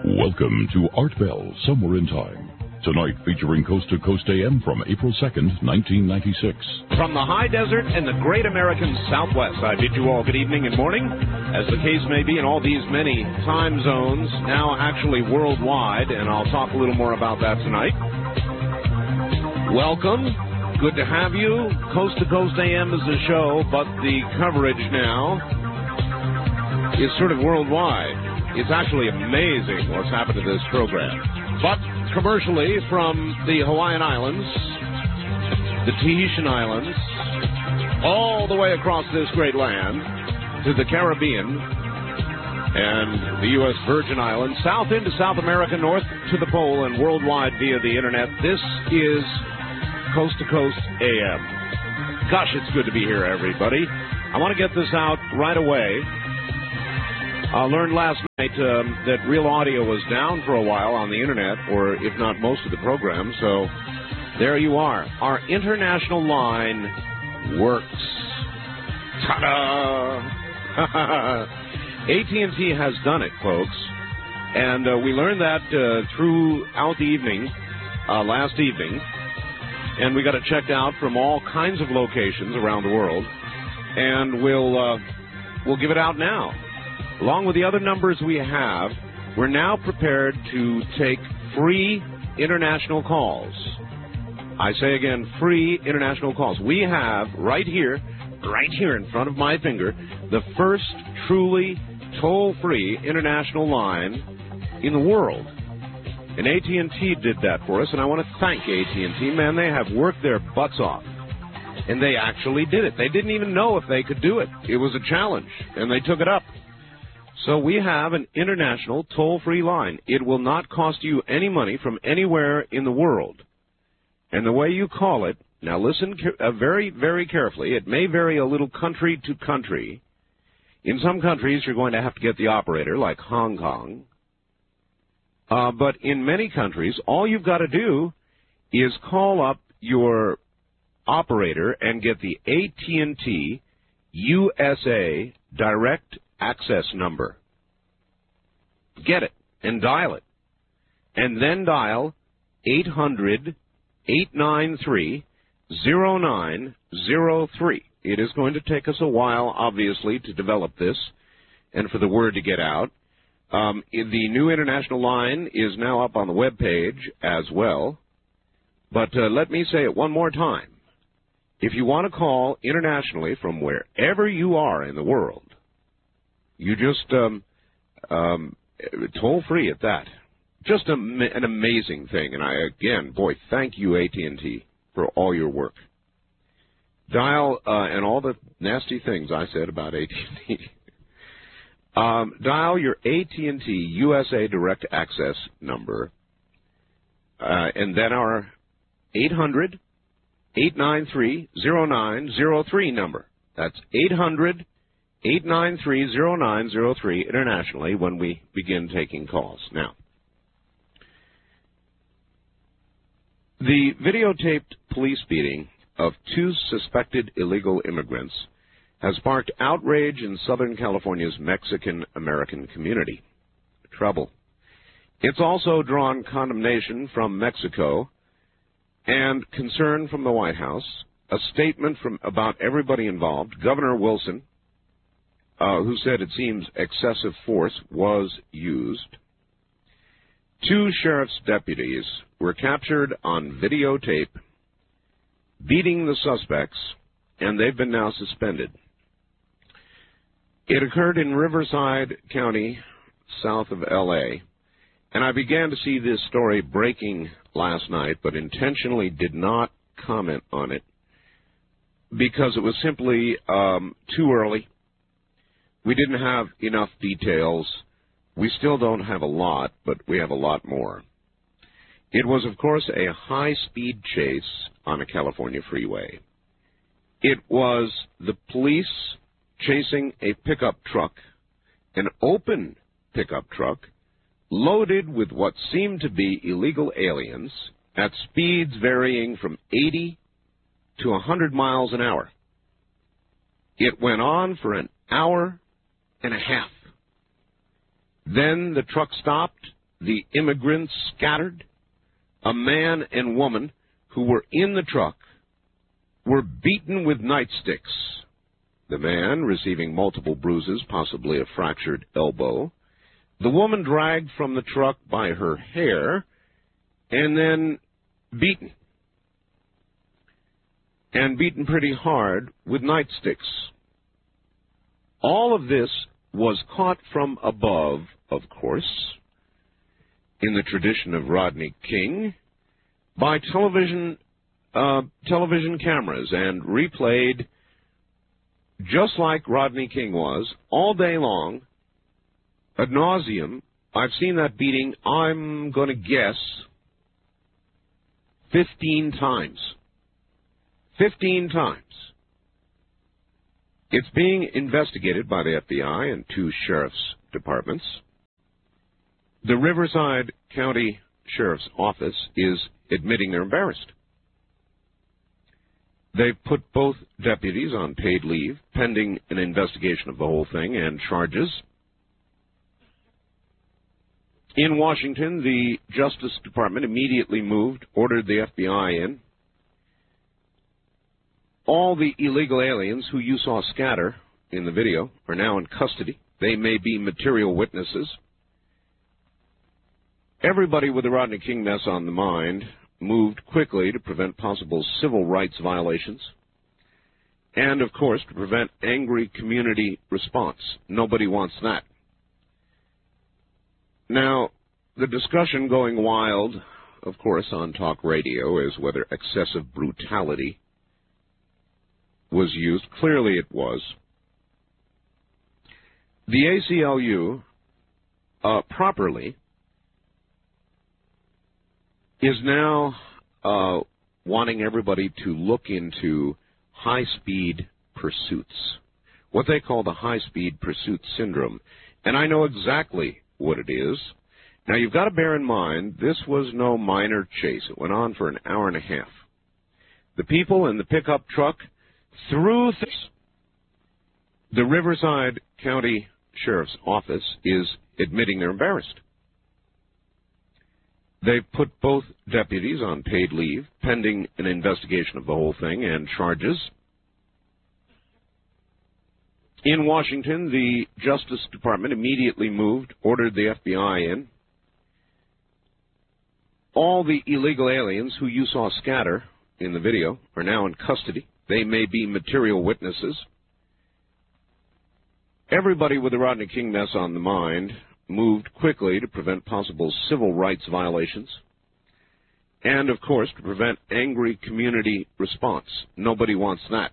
Welcome to Art Bell, Somewhere in Time. Tonight featuring Coast to Coast AM from April 2nd, 1996. From the high desert and the great American Southwest, I bid you all good evening and morning. As the case may be in all these many time zones, now actually worldwide, and I'll talk a little more about that tonight. Welcome. Good to have you. Coast to Coast AM is the show, but the coverage now is sort of worldwide. It's actually amazing what's happened to this program. But commercially, from the Hawaiian Islands, the Tahitian Islands, all the way across this great land to the Caribbean and the U.S. Virgin Islands, south into South America, north to the pole, and worldwide via the Internet, this is Coast to Coast AM. Gosh, it's good to be here, everybody. I want to get this out right away. I learned last night that Real Audio was down for a while on the Internet, or if not most of the program, so there you are. Our international line works. Ta-da! AT&T has done it, folks, and we learned that throughout the evening, last evening, and we got it checked out from all kinds of locations around the world, and we'll give it out now. Along with the other numbers we have, we're now prepared to take free international calls. I say again, free international calls. We have right here in front of my finger, the first truly toll-free international line in the world. And AT&T did that for us, and I want to thank AT&T. Man, they have worked their butts off. And they actually did it. They didn't even know if they could do it. It was a challenge, and they took it up. So we have an international toll-free line. It will not cost you any money from anywhere in the world. And the way you call it, now listen very, very carefully. It may vary a little country to country. In some countries, you're going to have to get the operator, like Hong Kong. But in many countries, all you've got to do is call up your operator and get the AT&T USA Direct Access number. Get it and dial it. And then dial 800-893-0903. It is going to take us a while, obviously, to develop this and for the word to get out. The new international line is now up on the web page as well. But let me say it one more time. If you want to call internationally from wherever you are in the world, you just toll free at that. Just an amazing thing. And thank you, AT&T, for all your work. Dial, and all the nasty things I said about AT&T. Dial your AT&T USA Direct Access number, and then our 800-893-0903 number. That's 800-893-0903 internationally when we begin taking calls. Now, the videotaped police beating of two suspected illegal immigrants has sparked outrage in Southern California's Mexican-American community. Trouble. It's also drawn condemnation from Mexico and concern from the White House, a statement from about everybody involved. Governor Wilson, who said it seems excessive force was used. Two sheriff's deputies were captured on videotape beating the suspects, and they've been now suspended. It occurred in Riverside County, south of L.A., and I began to see this story breaking last night, but intentionally did not comment on it because it was simply too early. We didn't have enough details. We still don't have a lot, but we have a lot more. It was, of course, a high-speed chase on a California freeway. It was the police chasing a pickup truck, an open pickup truck, loaded with what seemed to be illegal aliens at speeds varying from 80 to 100 miles an hour. It went on for an hour and a half. Then the truck stopped, the immigrants scattered, a man and woman who were in the truck were beaten with nightsticks. The man receiving multiple bruises, possibly a fractured elbow. The woman dragged from the truck by her hair and then beaten. And beaten pretty hard with nightsticks. All of this was caught from above, of course, in the tradition of Rodney King, by television cameras and replayed just like Rodney King was, all day long, ad nauseum. I've seen that beating, I'm going to guess, 15 times. 15 times. It's being investigated by the FBI and 2 sheriff's departments. The Riverside County Sheriff's Office is admitting they're embarrassed. They've put both deputies on paid leave, pending an investigation of the whole thing and charges. In Washington, the Justice Department immediately ordered the FBI in. All the illegal aliens who you saw scatter in the video are now in custody. They may be material witnesses. Everybody with the Rodney King mess on the mind moved quickly to prevent possible civil rights violations and, of course, to prevent angry community response. Nobody wants that. Now, the discussion going wild, of course, on talk radio is whether excessive brutality was used. Clearly it was. The ACLU, properly, is now wanting everybody to look into high-speed pursuits, what they call the high-speed pursuit syndrome. And I know exactly what it is. Now, you've got to bear in mind, this was no minor chase. It went on for an hour and a half. The people in the pickup truck threw things. The Riverside County Sheriff's Office is admitting they're embarrassed. They've put both deputies on paid leave, pending an investigation of the whole thing and charges. In Washington, the Justice Department immediately ordered the FBI in. All the illegal aliens who you saw scatter in the video are now in custody. They may be material witnesses. Everybody with the Rodney King mess on the mind moved quickly to prevent possible civil rights violations and, of course, to prevent angry community response. Nobody wants that.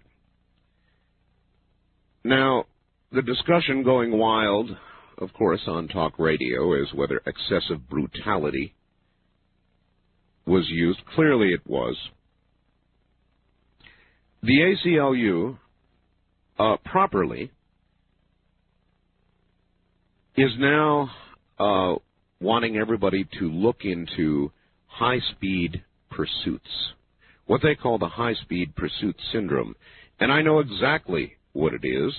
Now, the discussion going wild, of course, on talk radio is whether excessive brutality was used. Clearly it was. The ACLU, properly, is now wanting everybody to look into high-speed pursuits, what they call the high-speed pursuit syndrome. And I know exactly what it is.